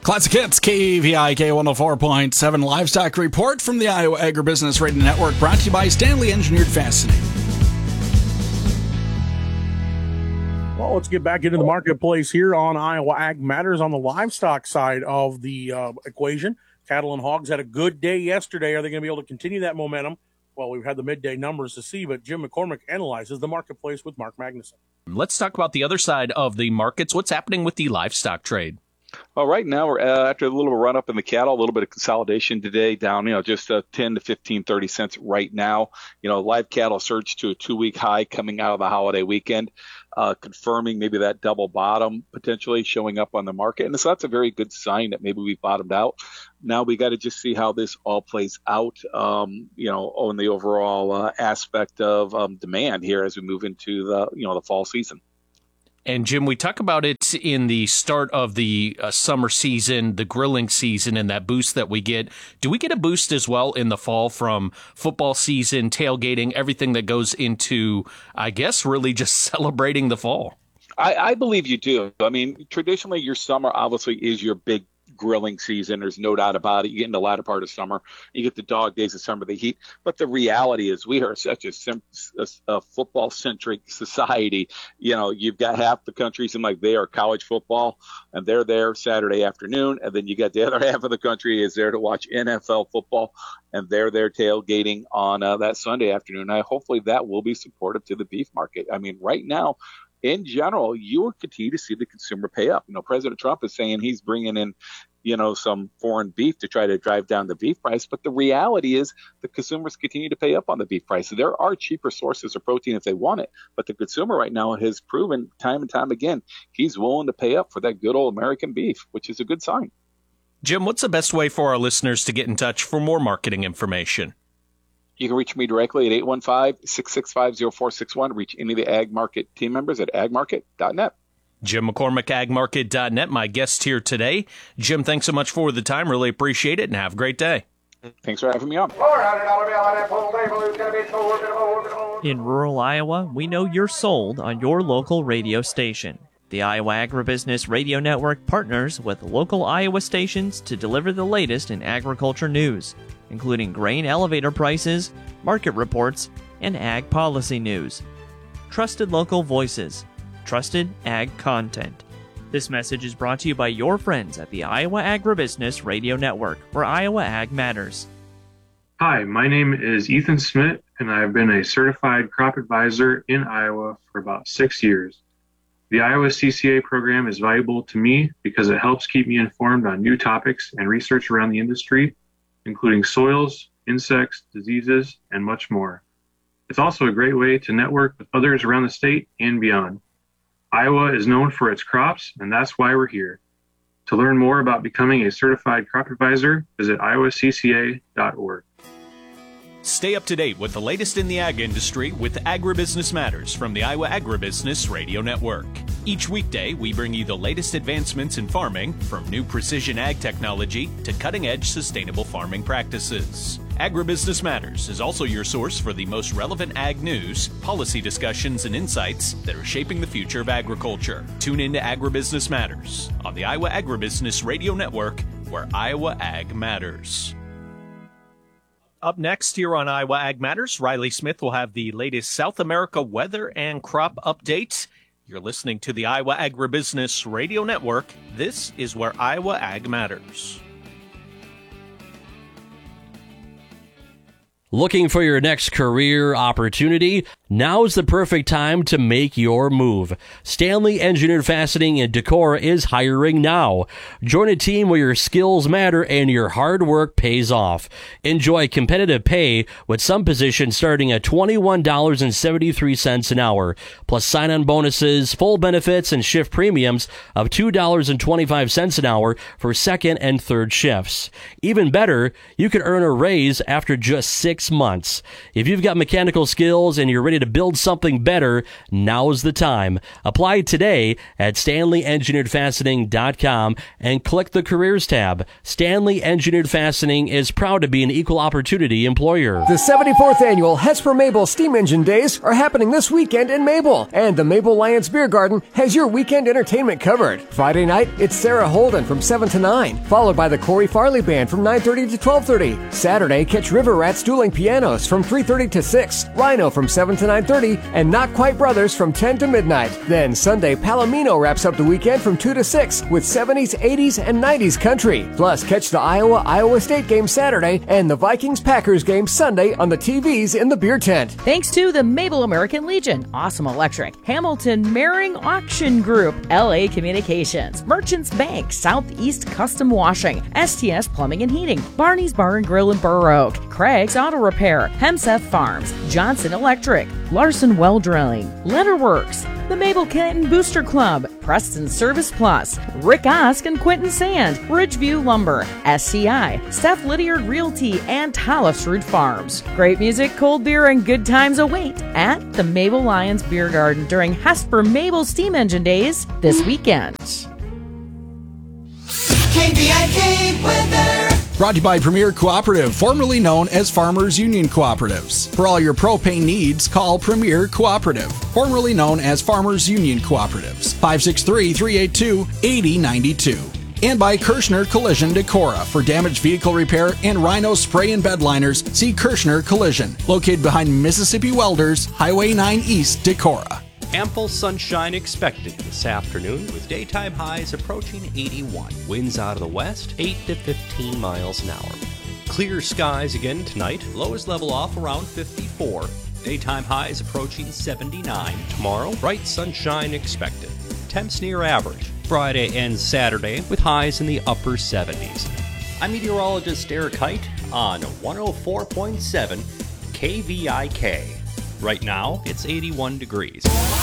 Classic Hits, KVIK 104.7 Livestock Report from the Iowa Agribusiness Radio Network, brought to you by Stanley Engineered Fastening. Well, let's get back into the marketplace here on Iowa Ag Matters on the livestock side of the equation. Cattle and hogs had a good day yesterday. Are they going to be able to continue that momentum? Well, we've had the midday numbers to see, but Jim McCormick analyzes the marketplace with Mark Magnuson. Let's talk about the other side of the markets. What's happening with the livestock trade? Well, right now we're after a little bit of run up in the cattle, a little bit of consolidation today, down, just 10 to 15, 30 cents right now. Live cattle surged to a 2-week high coming out of the holiday weekend, confirming maybe that double bottom potentially showing up on the market. And so that's a very good sign that maybe we've bottomed out. Now we got to just see how this all plays out, on the overall aspect of demand here as we move into the fall season. And Jim, we talk about it in the start of the summer season, the grilling season, and that boost that we get. Do we get a boost as well in the fall from football season, tailgating, everything that goes into, I guess, really just celebrating the fall? I believe you do. I mean, traditionally, your summer obviously is your big grilling season. There's no doubt about it. You get in the latter part of summer, you get the dog days of summer, the heat. But the reality is we are such a football-centric society. You've got half the country seem like they are college football, and they're there Saturday afternoon. And then you got the other half of the country is there to watch NFL football, and they're there tailgating on that Sunday afternoon. Hopefully that will be supportive to the beef market. I mean, right now, in general, you will continue to see the consumer pay up. President Trump is saying he's bringing in, some foreign beef to try to drive down the beef price. But the reality is the consumers continue to pay up on the beef price. So there are cheaper sources of protein if they want it. But the consumer right now has proven time and time again, he's willing to pay up for that good old American beef, which is a good sign. Jim, what's the best way for our listeners to get in touch for more marketing information? You can reach me directly at 815-665-0461. Reach any of the Ag Market team members at agmarket.net. Jim McCormick, agmarket.net, my guest here today. Jim, thanks so much for the time. Really appreciate it, and have a great day. Thanks for having me on. In rural Iowa, we know you're sold on your local radio station. The Iowa Agribusiness Radio Network partners with local Iowa stations to deliver the latest in agriculture news, including grain elevator prices, market reports, and ag policy news. Trusted local voices. Trusted ag content. This message is brought to you by your friends at the Iowa Agribusiness Radio Network, where Iowa Ag matters. Hi, my name is Ethan Smith, and I've been a certified crop advisor in Iowa for about 6 years. The Iowa CCA program is valuable to me because it helps keep me informed on new topics and research around the industry, including soils, insects, diseases, and much more. It's also a great way to network with others around the state and beyond. Iowa is known for its crops, and that's why we're here. To learn more about becoming a certified crop advisor, visit iowacca.org. Stay up to date with the latest in the ag industry with Agribusiness Matters from the Iowa Agribusiness Radio Network. Each weekday, we bring you the latest advancements in farming, from new precision ag technology to cutting-edge sustainable farming practices. Agribusiness Matters is also your source for the most relevant ag news, policy discussions, and insights that are shaping the future of agriculture. Tune in to Agribusiness Matters on the Iowa Agribusiness Radio Network, where Iowa Ag matters. Up next here on Iowa Ag Matters, Riley Smith will have the latest South America weather and crop update. You're listening to the Iowa Agribusiness Radio Network. This is where Iowa Ag matters. Looking for your next career opportunity? Now's the perfect time to make your move. Stanley Engineered Fastening in Decorah is hiring now. Join a team where your skills matter and your hard work pays off. Enjoy competitive pay with some positions starting at $21.73 an hour, plus sign-on bonuses, full benefits, and shift premiums of $2.25 an hour for second and third shifts. Even better, you can earn a raise after just 6 months. If you've got mechanical skills and you're ready ready to build something better, now's the time. Apply today at StanleyEngineeredFastening.com and click the Careers tab. Stanley Engineered Fastening is proud to be an equal opportunity employer. The 74th annual Hesper Mabel Steam Engine Days are happening this weekend in Mabel, and the Mabel Lions Beer Garden has your weekend entertainment covered. Friday night, it's Sarah Holden from 7 to 9, followed by the Corey Farley Band from 9:30 to 12:30. Saturday, catch River Rats dueling pianos from 3:30 to 6, Rhino from 7 to 9:30, and Not Quite Brothers from 10 to midnight. Then Sunday, Palomino wraps up the weekend from 2 to 6 with 70s, 80s, and 90s country. Plus, catch the Iowa State game Saturday and the Vikings-Packers game Sunday on the TVs in the beer tent. Thanks to the Mabel American Legion, Awesome Electric, Hamilton Mehring Auction Group, LA Communications, Merchants Bank, Southeast Custom Washing, STS Plumbing and Heating, Barney's Bar and Grill in Burr Oak, Craig's Auto Repair, Hemseth Farms, Johnson Electric, Larson Well Drilling, Letterworks, the Mabel Canton Booster Club, Preston Service Plus, Rick Osk and Quentin Sand, Ridgeview Lumber, SCI, Steph Lydiard Realty, and Hollisrud Farms. Great music, cold beer, and good times await at the Mabel Lions Beer Garden during Hesper Mabel Steam Engine Days this weekend. KVIK weather. Brought to you by Premier Cooperative, formerly known as Farmers Union Cooperatives. For all your propane needs, call Premier Cooperative, formerly known as Farmers Union Cooperatives. 563-382-8092. And by Kirschner Collision Decorah. For damaged vehicle repair and Rhino spray and bed liners, see Kirschner Collision, located behind Mississippi Welders, Highway 9 East, Decorah. Ample sunshine expected this afternoon with daytime highs approaching 81. Winds out of the west, 8 to 15 miles an hour. Clear skies again tonight. Lows level off around 54. Daytime highs approaching 79. Tomorrow, bright sunshine expected. Temps near average. Friday and Saturday with highs in the upper 70s. I'm meteorologist Eric Height on 104.7 KVIK. Right now, it's 81 degrees.